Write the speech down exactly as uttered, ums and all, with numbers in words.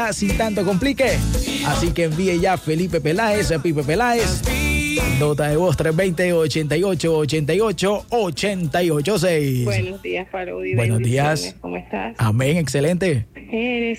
sin tanto complique. Así que envíe ya Felipe Peláez, Pipe Peláez. Nota de voz tres dos cero, ochenta y ocho, ochenta y ocho, ochenta y ocho seis. Buenos días, Parodi. Buenos días. ¿Cómo estás? Amén, excelente. Eres